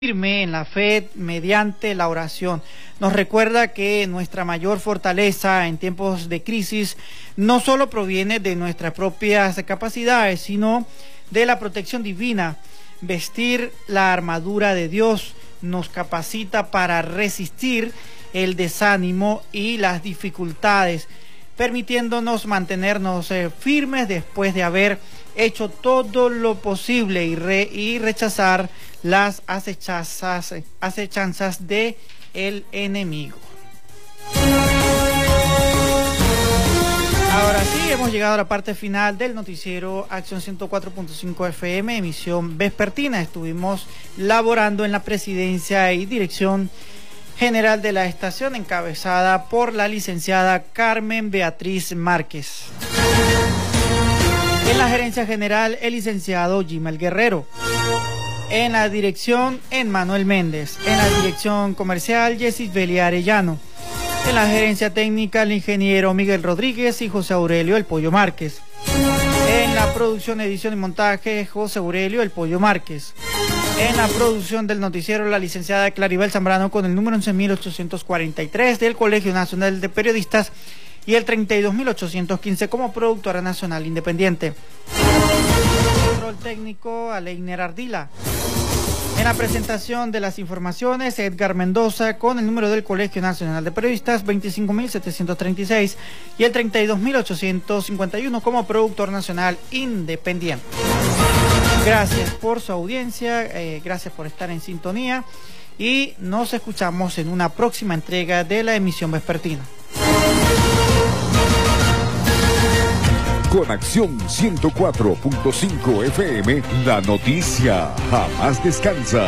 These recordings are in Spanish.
firme en la fe mediante la oración. Nos recuerda que nuestra mayor fortaleza en tiempos de crisis no solo proviene de nuestras propias capacidades, sino de la protección divina. Vestir la armadura de Dios nos capacita para resistir el desánimo y las dificultades, permitiéndonos mantenernos firmes después de haber hecho todo lo posible y rechazar las acechanzas de el enemigo. Ahora sí, hemos llegado a la parte final del noticiero Acción 104.5 FM, emisión vespertina. Estuvimos laborando en la presidencia y dirección general de la estación, encabezada por la licenciada Carmen Beatriz Márquez. En la gerencia general, el licenciado Gimel Guerrero. En la dirección, Emmanuel Méndez. En la dirección comercial, Yesisbeli Arellano. En la gerencia técnica, el ingeniero Miguel Rodríguez y José Aurelio El Pollo Márquez. En la producción, edición y montaje, José Aurelio El Pollo Márquez. En la producción del noticiero, la licenciada Claribel Zambrano con el número 11.843 del Colegio Nacional de Periodistas y el 32.815 como productora nacional independiente. Control técnico, Aleiner Ardila. En la presentación de las informaciones, Edgar Mendoza con el número del Colegio Nacional de Periodistas 25.736 y el 32.851 como productor nacional independiente. Gracias por su audiencia, gracias por estar en sintonía y nos escuchamos en una próxima entrega de la emisión vespertina. Con Acción 104.5 FM, la noticia jamás descansa.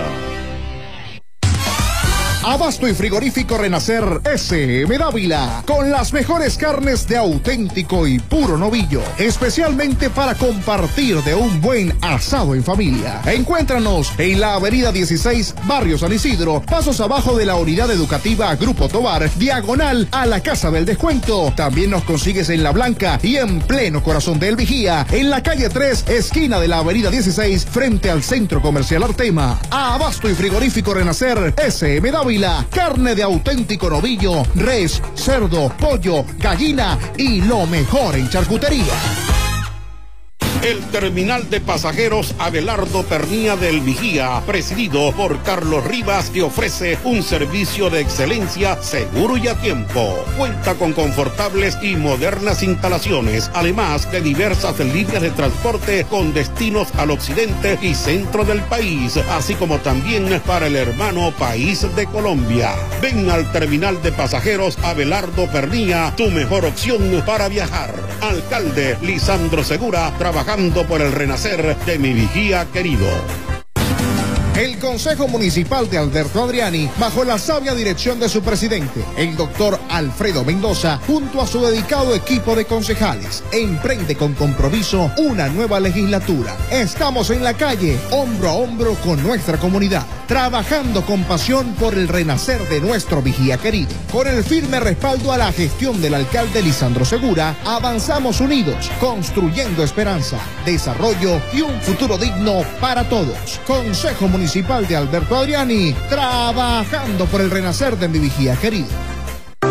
Abasto y frigorífico Renacer S.M. Dávila, con las mejores carnes de auténtico y puro novillo, especialmente para compartir de un buen asado en familia. Encuéntranos en la avenida 16, Barrio San Isidro, pasos abajo de la unidad educativa Grupo Tovar, diagonal a la Casa del Descuento. También nos consigues en La Blanca y en pleno corazón del Vigía, en la calle 3, esquina de la avenida 16, frente al Centro Comercial Artema. Abasto y frigorífico Renacer S.M. Dávila, carne de auténtico novillo, res, cerdo, pollo, gallina y lo mejor en charcutería. El terminal de pasajeros Abelardo Pernía del Vigía, presidido por Carlos Rivas, te ofrece un servicio de excelencia seguro y a tiempo. Cuenta con confortables y modernas instalaciones, además de diversas líneas de transporte con destinos al occidente y centro del país, así como también para el hermano país de Colombia. Ven al terminal de pasajeros Abelardo Pernía, tu mejor opción para viajar. Alcalde Lisandro Segura, trabajando por el renacer de mi Vigía querido. El Consejo Municipal de Alberto Adriani, bajo la sabia dirección de su presidente, el doctor Alfredo Mendoza, junto a su dedicado equipo de concejales, emprende con compromiso una nueva legislatura. Estamos en la calle, hombro a hombro con nuestra comunidad, trabajando con pasión por el renacer de nuestro Vigía querido. Con el firme respaldo a la gestión del alcalde Lisandro Segura, avanzamos unidos, construyendo esperanza, desarrollo y un futuro digno para todos. Consejo Municipal de Alberto Adriani, trabajando por el renacer de mi Vigía querido.